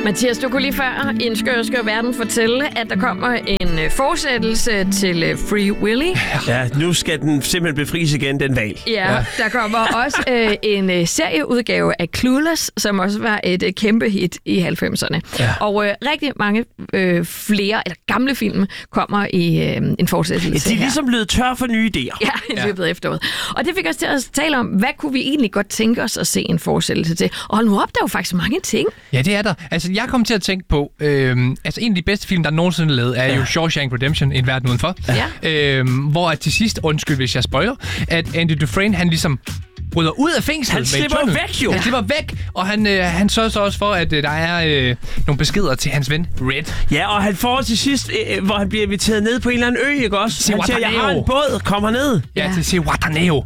Mathias, du kunne lige før i En skør verden fortælle, at der kommer en fortsættelse til Free Willy. Ja, nu skal den simpelthen befries igen, den valg. Ja, der kommer også en serieudgave af Clueless, som også var et kæmpe hit i 90'erne. Ja. Og rigtig mange flere, eller gamle film, kommer i en fortsættelse. De er ligesom blevet tør for nye idéer. Ja, i løbet af efteråret. Og det fik os til at tale om, hvad kunne vi egentlig godt tænke os at se en fortsættelse til? Og hold nu op, der er jo faktisk mange ting. Ja, det er der. Altså, jeg kom til at tænke på, en af de bedste film, der nogensinde er lavet, er jo Shawshank Redemption, En verden udenfor. Ja. Hvor til sidst, undskyld hvis jeg spoiler, at Andy Dufresne, han ligesom bryder ud af fængslet. Han slipper væk, jo. Han slipper væk, og han sørger så også for, at der er nogle beskeder til hans ven, Red. Ja, og han får til sidst, hvor han bliver inviteret ned på en eller anden ø, ikke også? Han siger, jeg har en båd, kom herned. Ja, til Zihuatanejo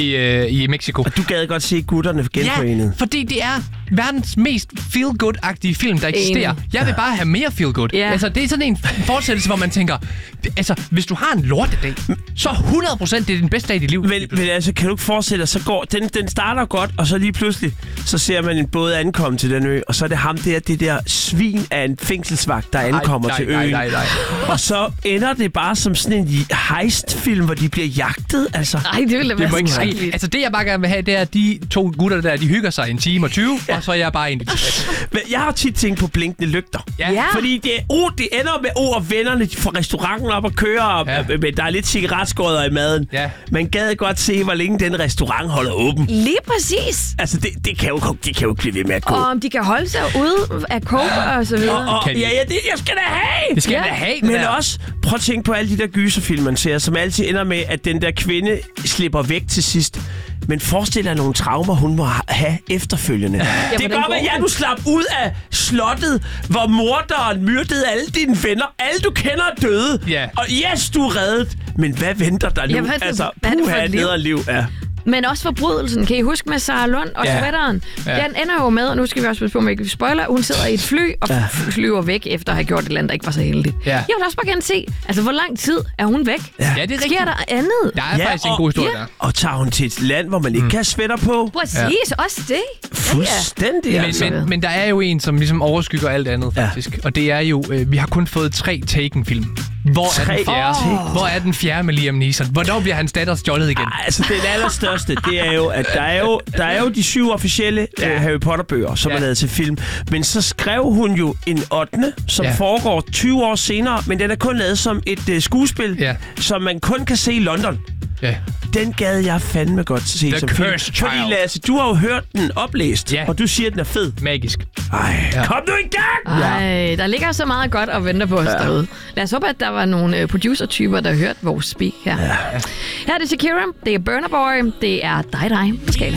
i Mexico. Og du gad godt se gutterne genforenet. Ja, fordi det er verdens mest feel-good-agtige film, der eksisterer. Jeg vil bare have mere feel-good. Yeah. Altså, det er sådan en fortsættelse, hvor man tænker, altså, hvis du har en lortedag, så 100% det er den bedste dag i dit liv. Men altså, kan du ikke forestille dig, så går den starter godt, og så lige pludselig, så ser man en båd ankomme til den ø, og så er det ham der, det der svin af en fængselsvagt, der ankommer til øen. Nej. Og så ender det bare som sådan en heistfilm, hvor de bliver jagtet, altså. Nej, det ville være ikke ske. Altså, det jeg bare gerne vil have, det er, at de to gutter der, de hygger sig 1 time og 20, og så er jeg bare egentlig tilbage. Men jeg har tit tænkt på blinkende lygter. Ja. Fordi det ender med og vennerne, de får restauranten op og kører, men der er lidt cigaretskåder i maden. Ja. Man gad godt se, hvor længe den restaurant holder åben. Lige præcis. Altså, det kan jo ikke blive ved med at gå. Og om de kan holde sig ude af coke og så videre. Ja, det jeg skal da have! Det skal jeg da have. Men også, prøv at tænke på alle de der gyserfilm, man ser, som altid ender med, at den der kvinde slipper væk til sidst. Men forestil dig nogle traumer, hun må have efterfølgende. Det kan godt være, at jeg nu slap ud af slottet, hvor morderen myrdede alle dine venner. Alle du kender er døde. Yeah. Og yes, du er reddet. Men hvad venter der nu? Ja, hvad er et liv? Ja. Men også forbrydelsen. Kan I huske med Sarah Lund og sweateren? Ja. Den ender jo med, og nu skal vi også spørge, om ikke vi spoiler, hun sidder i et fly og flyver væk efter at have gjort et eller andet, der ikke var så heldigt. Ja. Jeg vil også bare gerne se, altså hvor lang tid er hun væk? Ja, det er rigtigt. Sker der andet? Der er faktisk en god historie der. Og tager hun til et land, hvor man ikke kan have sweater på? Præcis, også det. Fuldstændig. Ja. Men der er jo en, som ligesom overskygger alt andet, faktisk. Ja. Og det er jo, vi har kun fået 3 Taken-film. Hvor er den fjerde med Liam Neeson? Hvornår bliver hans datter stjålet igen? Altså, den allerstørste, det er jo, at der er jo de 7 officielle Harry Potter-bøger, som er lavet til film. Men så skrev hun jo en 8., som foregår 20 år senere, men den er kun lavet som et skuespil, som man kun kan se i London. Ja. Den gad jeg fandme godt se som film. Fordi Lasse, du har jo hørt den oplæst, og du siger, at den er fed. Magisk. Kom nu i gang! Ej, der ligger så meget godt og venter på os derude. Lad os håbe, at der var nogle producer-typer, der hørte vores speak her. Her er det Shakira, det er Burna Boy, det er Die Die på Skala.